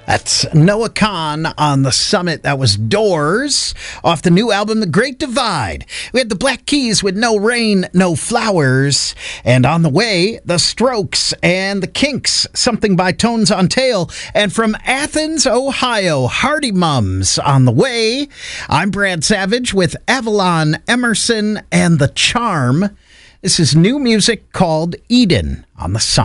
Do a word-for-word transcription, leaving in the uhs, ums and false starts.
That's Noah Kahan on The Summit. That was Doors off the new album, The Great Divide. We had the Black Keys with No Rain, No Flowers. And on the way, The Strokes and The Kinks, Something by Tones on Tail. And from Athens, Ohio, Hardy Mums on the way. I'm Brad Savage with Avalon, Emerson, and The Charm. This is new music called Eden on The Summit.